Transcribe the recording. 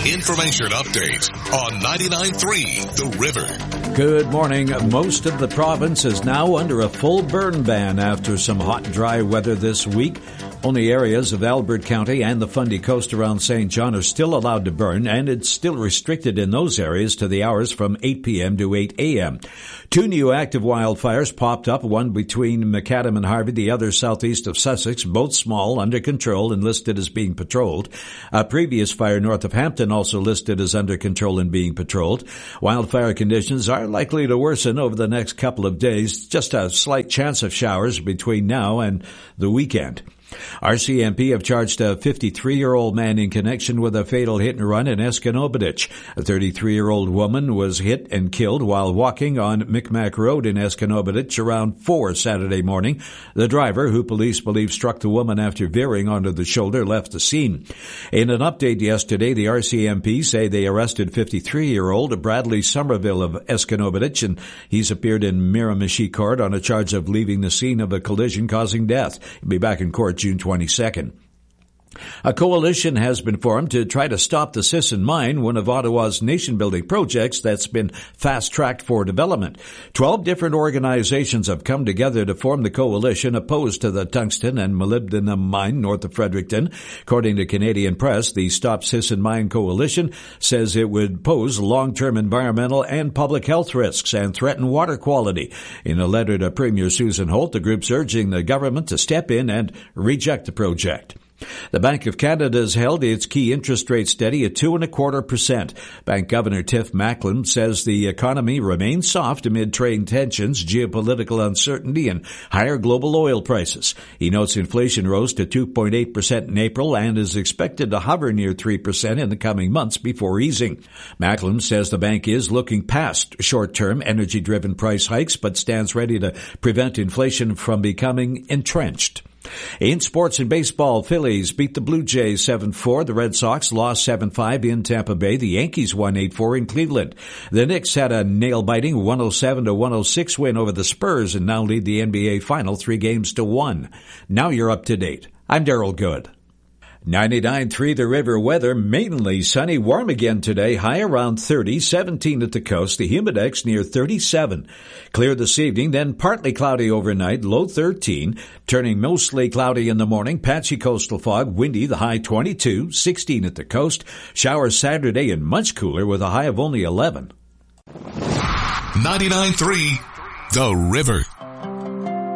Information update on 99.3 The River. Good morning. Most of the province is now under a full burn ban after some hot, dry weather this week. Only areas of Albert County and the Fundy Coast around St. John are still allowed to burn, and it's still restricted in those areas to the hours from 8 p.m. to 8 a.m. 2 new active wildfires popped up, one between Macadam and Harvey, the other southeast of Sussex, both small, under control, and listed as being patrolled. A previous fire north of Hampton also listed as under control and being patrolled. Wildfire conditions are likely to worsen over the next couple of days, just a slight chance of showers between now and the weekend. RCMP have charged a 53-year-old man in connection with a fatal hit-and-run in Escanobitich. A 33-year-old woman was hit and killed while walking on Micmac Road in Escanobitich around 4 Saturday morning. The driver, who police believe struck the woman after veering onto the shoulder, left the scene. In an update yesterday, the RCMP say they arrested 53-year-old Bradley Somerville of Escanobitich, and he's appeared in Miramichi Court on a charge of leaving the scene of a collision causing death. He'll be back in court June 22nd. A coalition has been formed to try to stop the Sisson Mine, one of Ottawa's nation-building projects that's been fast-tracked for development. 12 different organizations have come together to form the coalition opposed to the tungsten and molybdenum mine north of Fredericton. According to Canadian Press, the Stop Sisson Mine Coalition says it would pose long-term environmental and public health risks and threaten water quality. In a letter to Premier Susan Holt, the group's urging the government to step in and reject the project. The Bank of Canada has held its key interest rate steady at 2.25%. Bank Governor Tiff Macklem says the economy remains soft amid trade tensions, geopolitical uncertainty, and higher global oil prices. He notes inflation rose to 2.8% in April and is expected to hover near 3% in the coming months before easing. Macklem says the bank is looking past short-term energy-driven price hikes, but stands ready to prevent inflation from becoming entrenched. In sports and baseball, Phillies beat the Blue Jays 7-4. The Red Sox lost 7-5 in Tampa Bay. The Yankees won 8-4 in Cleveland. The Knicks had a nail-biting 107-106 win over the Spurs and now lead the NBA Final 3-1. Now you're up to date. I'm Daryl Good. 99.3 The River weather, mainly sunny, warm again today, high around 30, 17 at the coast, the humidex near 37. Clear this evening, then partly cloudy overnight, low 13, turning mostly cloudy in the morning, patchy coastal fog, windy, the high 22, 16 at the coast, showers Saturday and much cooler with a high of only 11. 99.3 The River.